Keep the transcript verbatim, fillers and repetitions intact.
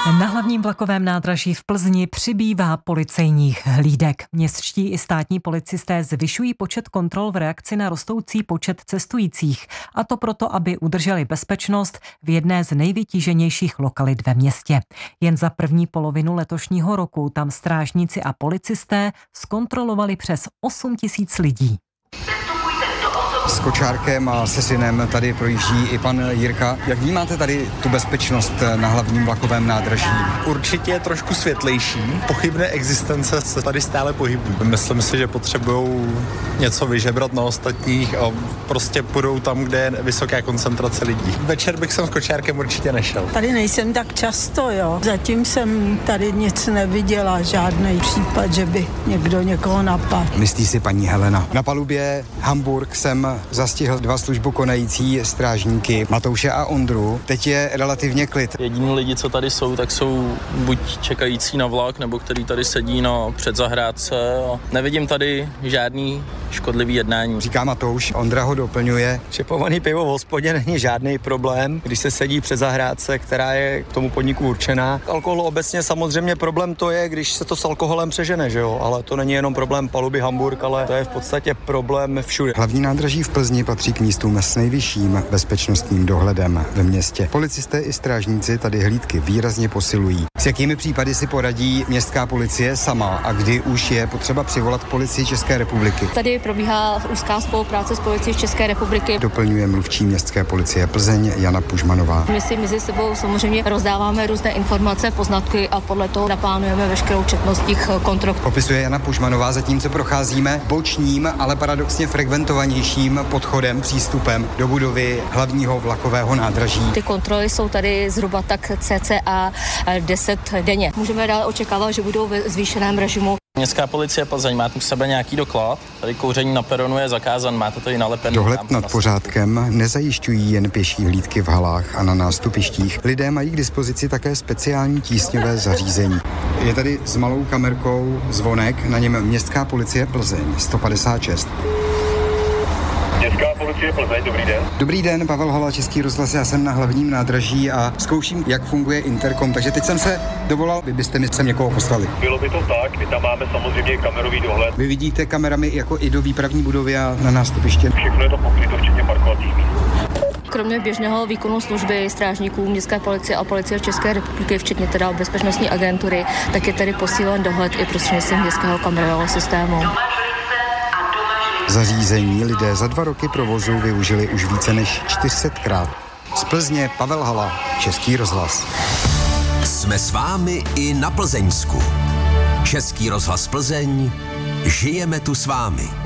Na hlavním vlakovém nádraží v Plzni přibývá policejních hlídek. Městští i státní policisté zvyšují počet kontrol v reakci na rostoucí počet cestujících. A to proto, aby udrželi bezpečnost v jedné z nejvytíženějších lokalit ve městě. Jen za první polovinu letošního roku tam strážníci a policisté zkontrolovali přes osm tisíc lidí. S kočárkem a se synem tady projíždí i pan Jirka. Jak vnímáte tady tu bezpečnost na hlavním vlakovém nádraží? Určitě je trošku světlejší. Pochybné existence se tady stále pohybují. Myslím si, že potřebují něco vyžebrat na ostatních a prostě půjdou tam, kde je vysoká koncentrace lidí. Večer bych sem s kočárkem určitě nešel. Tady nejsem tak často, jo. Zatím jsem tady nic neviděla, žádný případ, že by někdo někoho napadl. Myslí si paní Helena. Na palubě Hamburg jsem zastihl dva službu konající strážníky Matouše a Ondru. Teď je relativně klid. Jediní lidi, co tady jsou, tak jsou buď čekající na vlak, nebo který tady sedí na předzahrádce. A nevidím tady žádný škodlivý jednání. Říká Matouš, Ondra ho doplňuje. Čepovaný pivo v hospodě není žádný problém, když se sedí před zahrádce, která je k tomu podniku určená. Alkohol obecně samozřejmě problém to je, když se to s alkoholem přežene, že jo? Ale to není jenom problém paluby Hamburg, ale to je v podstatě problém všude. Hlavní nádraží v Plzni patří k místům s nejvyšším bezpečnostním dohledem ve městě. Policisté i strážníci tady hlídky výrazně posilují. S jakými případy si poradí městská policie sama a kdy už je potřeba přivolat policii České republiky? Tady probíhá úzká spolupráce s policií České republiky. Doplňuje mluvčí městské policie Plzeň Jana Pužmanová. My si mezi sebou samozřejmě rozdáváme různé informace, poznatky a podle toho naplánujeme veškerou četnost těch kontrol. Opisuje Jana Pužmanová, zatímco procházíme bočním, ale paradoxně frekventovanějším podchodem, přístupem do budovy hlavního vlakového nádraží. Ty kontroly jsou tady zhruba tak cca deset denně. Můžeme dále očekávat, že budou ve zvýšeném režimu. Městská policie Plzeň, máte u sebe nějaký doklad? Tady kouření na peronu je zakázán, máte to i nalepené. Dohled nad pořádkem nezajišťují jen pěší hlídky v halách a na nástupištích. Lidé mají k dispozici také speciální tísňové zařízení. Je tady s malou kamerkou zvonek, na něm Městská policie Plzeň sto padesát šest. Městská policie Plzeň, dobrý den. Dobrý den, Pavel Hala, Český rozhlas, já jsem na hlavním nádraží a zkouším, jak funguje interkom, takže teď jsem se dovolal, vy byste mi sem někoho poslali. Bylo by to tak, my tam máme samozřejmě kamerový dohled. Vy vidíte kamerami jako i do výpravní budovy a na nástupiště? Všechno je to pokryto, včetně parkovacích míst. Kromě běžného výkonu služby strážníků Městské policie a policie České republiky, včetně teda bezpečnostní agentury, tak je tady posílen dohled i prostřednictvím městského kamerového systému. Zařízení lidé za dva roky provozu využili už více než čtyři setkrát. Z Plzně Pavel Hala, Český rozhlas. Jsme s vámi i na Plzeňsku. Český rozhlas Plzeň, žijeme tu s vámi.